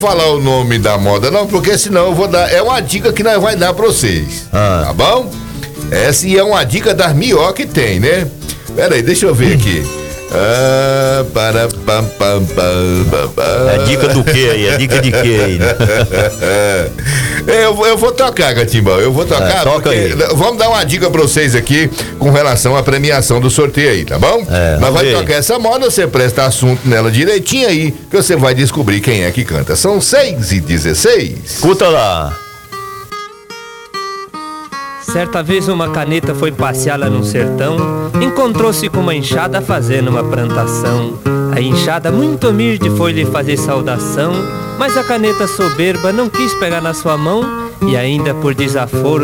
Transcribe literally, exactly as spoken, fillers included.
falar o nome da moda não, porque senão eu vou dar, é uma dica que nós vai dar pra vocês, ah. tá bom? Essa é uma dica das melhores que tem, né? Pera aí, deixa eu ver aqui. Ah, para, pam, pam, pam, pam, pam. É a dica do que aí? É a dica de que aí? Né? eu, eu vou tocar, Catimbão, eu vou tocar. É, toca aí. Vamos dar uma dica pra vocês aqui com relação à premiação do sorteio aí, tá bom? É, Nós vamos tocar essa moda, você presta assunto nela direitinho aí, que você vai descobrir quem é que canta. São seis e dezesseis. Escuta lá. Certa vez uma caneta foi passear lá no sertão, encontrou-se com uma enxada fazendo uma plantação. A enxada muito humilde foi lhe fazer saudação, mas a caneta soberba não quis pegar na sua mão e ainda por desaforo